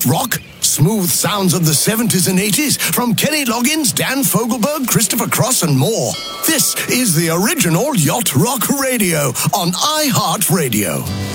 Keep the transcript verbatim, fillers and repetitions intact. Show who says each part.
Speaker 1: Yacht Rock? Smooth sounds of the seventies and eighties from Kenny Loggins, Dan Fogelberg, Christopher Cross, and more. This is the original Yacht Rock Radio on iHeartRadio.